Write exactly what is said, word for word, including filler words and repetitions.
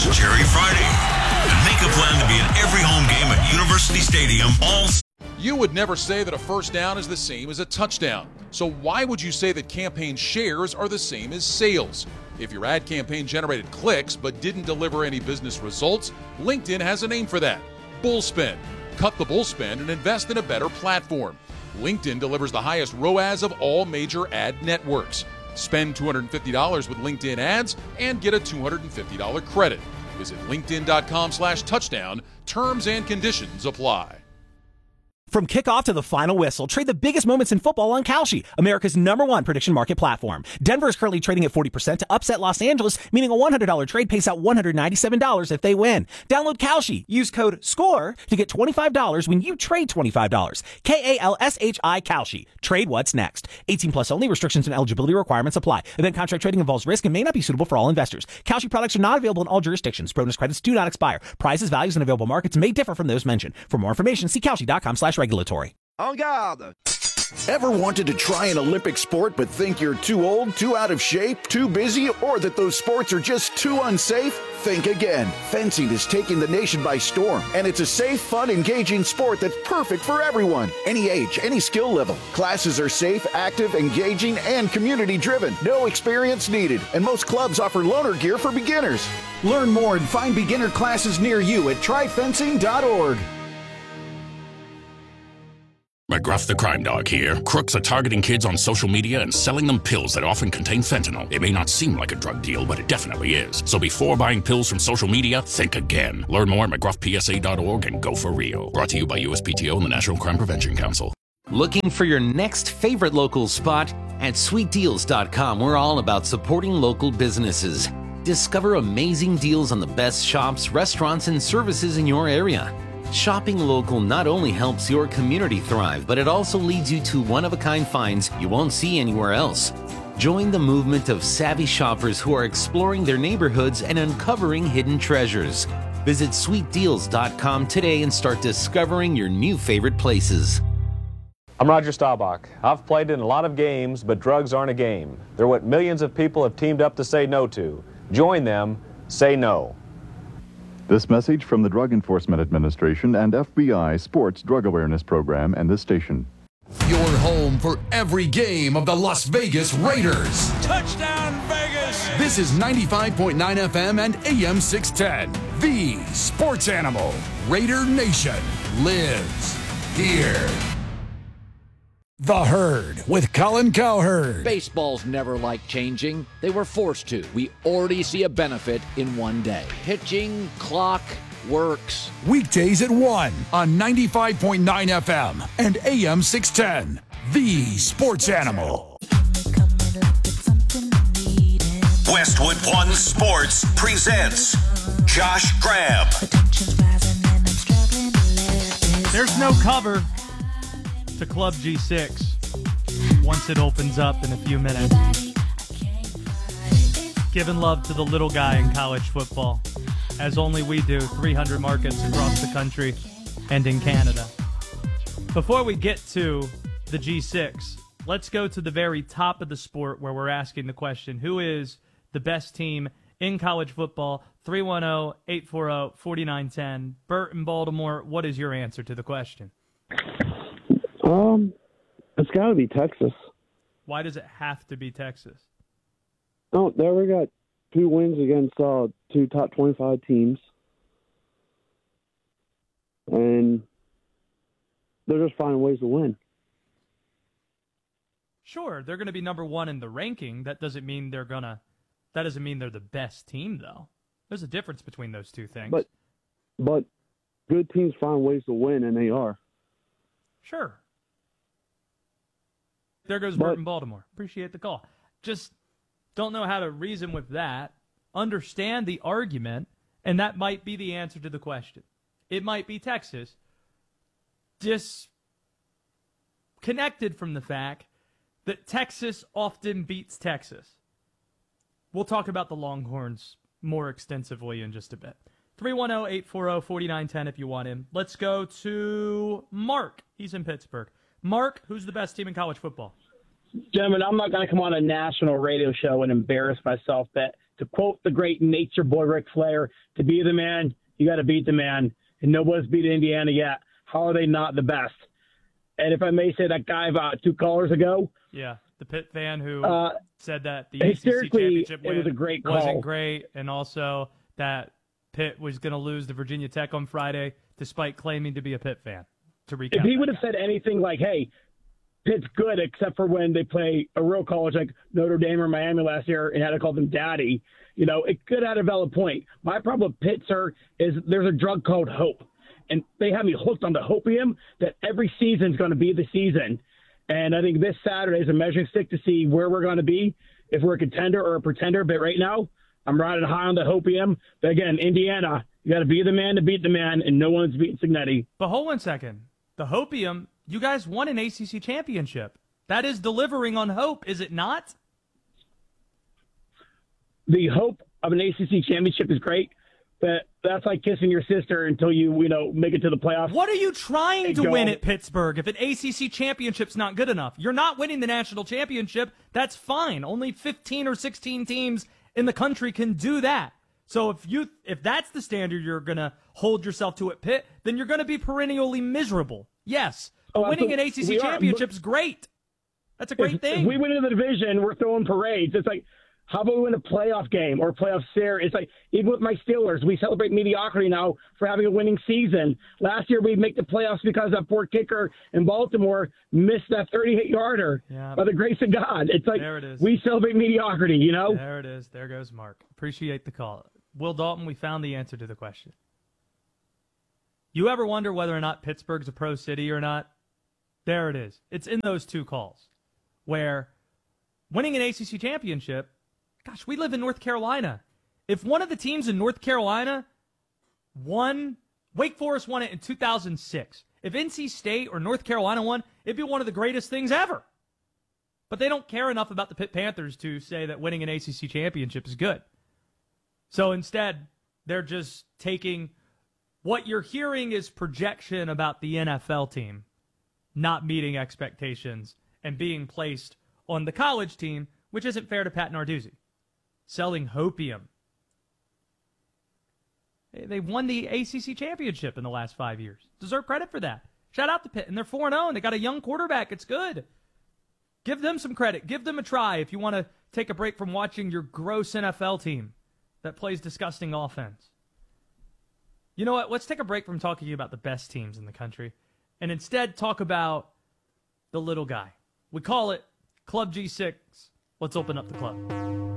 It's Cherry Friday. And make a plan to be at every home game at University Stadium all You would never say that a first down is the same as a touchdown. So why would you say that campaign shares are the same as sales? If your ad campaign generated clicks but didn't deliver any business results, LinkedIn has a name for that. Bullspend. Cut the bullspend and invest in a better platform. LinkedIn delivers the highest R O A S of all major ad networks. Spend two hundred fifty dollars with LinkedIn ads and get a two hundred fifty dollars credit. Visit linkedin.com slash touchdown. Terms and conditions apply. From kickoff to the final whistle, trade the biggest moments in football on Kalshi, America's number one prediction market platform. Denver is currently trading at forty percent to upset Los Angeles, meaning a one hundred dollars trade pays out one hundred ninety-seven dollars if they win. Download Kalshi. Use code SCORE to get twenty-five dollars when you trade twenty-five dollars. K A L S H I Kalshi. Trade what's next. eighteen plus only. Restrictions and eligibility requirements apply. Event contract trading involves risk and may not be suitable for all investors. Kalshi products are not available in all jurisdictions. Bonus credits do not expire. Prices, values, and available markets may differ from those mentioned. For more information, see Kalshi.com slash regulatory. En garde! Ever wanted to try an Olympic sport but think you're too old, too out of shape, too busy, or that those sports are just too unsafe? Think again. Fencing is taking the nation by storm, and it's a safe, fun, engaging sport that's perfect for everyone. Any age, any skill level. Classes are safe, active, engaging, and community-driven. No experience needed, and most clubs offer loaner gear for beginners. Learn more and find beginner classes near you at try fencing dot org. McGruff the Crime Dog here. Crooks are targeting kids on social media and selling them pills that often contain fentanyl. It may not seem like a drug deal, but it definitely is. So before buying pills from social media, think again. Learn more at McGruff P S A dot org and go for real. Brought to you by U S P T O and the National Crime Prevention Council. Looking for your next favorite local spot? At sweet deals dot com, we're all about supporting local businesses. Discover amazing deals on the best shops, restaurants, and services in your area. Shopping local not only helps your community thrive, but it also leads you to one-of-a-kind finds you won't see anywhere else. Join the movement of savvy shoppers who are exploring their neighborhoods and uncovering hidden treasures. Visit sweet deals dot com today and start discovering your new favorite places. I'm Roger Staubach. I've played in a lot of games, but drugs aren't a game. They're what millions of people have teamed up to say no to. Join them. Say no. This message from the Drug Enforcement Administration and F B I Sports Drug Awareness Program and this station. Your home for every game of the Las Vegas Raiders. Touchdown, Vegas! This is ninety-five point nine F M and A M six ten. The Sports Animal. Raider Nation lives here. The Herd with Colin Cowherd. Baseball's never liked changing. They were forced to. We already see a benefit in one day. Pitching, clock, works. Weekdays at one on ninety-five point nine F M and A M six ten. The Sports Animal. Westwood One Sports presents Josh Graham. There's no cover to Club G six once it opens up in a few minutes. Giving love to the little guy in college football, as only we do, three hundred markets across the country and in Canada. Before we get to the G six, let's go to the very top of the sport where we're asking the question, who is the best team in college football? three one zero, eight four zero, four nine one zero. Bert in Baltimore, what is your answer to the question? Um, it's got to be Texas. Why does it have to be Texas? Oh, there we got two wins against uh, two top twenty-five teams. And they're just finding ways to win. Sure, they're going to be number one in the ranking. That doesn't mean they're going to – that doesn't mean they're the best team, though. There's a difference between those two things. But, but good teams find ways to win, and they are. Sure. There goes But, Bert in Baltimore. Appreciate the call. Just don't know how to reason with that. Understand the argument, and that might be the answer to the question. It might be Texas. Disconnected from the fact that Texas often beats Texas. We'll talk about the Longhorns more extensively in just a bit. three one zero, eight four zero, four nine one zero if you want him. Let's go to Mark. He's in Pittsburgh. Mark, who's the best team in college football? Gentlemen, I'm not going to come on a national radio show and embarrass myself, but To quote the great nature boy Ric Flair, to be the man, you got to beat the man. And nobody's beat Indiana yet. How are they not the best? And if I may say, that guy about two callers ago. Yeah, the Pitt fan who uh, said that the A C C championship win it was a great call. wasn't great, and also that Pitt was going to lose to Virginia Tech on Friday, despite claiming to be a Pitt fan. To recap, if he would have said anything like, hey, Pitt's good except for when they play a real college like Notre Dame or Miami last year and had to call them daddy, you know, it could have had a valid point. My problem with Pitt, sir, is there's a drug called hope. And they have me hooked on the hopium that every season's going to be the season. And I think this Saturday is a measuring stick to see where we're going to be, if we're a contender or a pretender. But right now, I'm riding high on the hopium. But again, Indiana, you got to be the man to beat the man, and no one's beating Cignetti. But hold one second. The hopium, you guys won an A C C championship. That is delivering on hope, is it not? The hope of an A C C championship is great, but that's like kissing your sister until you, you know, make it to the playoffs. What are you trying to go. win at Pittsburgh if an A C C championship's not good enough? You're not winning the national championship. That's fine. Only fifteen or sixteen teams in the country can do that. So if you if that's the standard you're going to hold yourself to at Pitt, then you're going to be perennially miserable. Yes. But Oh, winning an so A C C we are, championship but- is great. That's a great if, thing. If we win into the division, we're throwing parades. It's like, how about we win a playoff game or a playoff series? It's like, even with my Steelers, we celebrate mediocrity now for having a winning season. Last year, we'd make the playoffs because that poor kicker in Baltimore missed that thirty-eight yarder. Yeah. By the grace of God. It's like, There it is. we celebrate mediocrity, you know? There it is. There goes Mark. Appreciate the call. Will Dalton, we found the answer to the question. You ever wonder whether or not Pittsburgh's a pro city or not? There it is. It's in those two calls where winning an A C C championship, gosh, we live in North Carolina. If one of the teams in North Carolina won, Wake Forest won it in two thousand six. If N C State or North Carolina won, it'd be one of the greatest things ever. But they don't care enough about the Pitt Panthers to say that winning an A C C championship is good. So instead, they're just taking what you're hearing is projection about the N F L team not meeting expectations and being placed on the college team, which isn't fair to Pat Narduzzi. Selling hopium. They won the A C C championship in the last five years. Deserve credit for that. Shout out to Pitt. And they're four and oh, and they got a young quarterback. It's good. Give them some credit. Give them a try if you want to take a break from watching your gross N F L team that plays disgusting offense. You know what? Let's take a break from talking about the best teams in the country and instead talk about the little guy. We call it Club G six. Let's open up the club.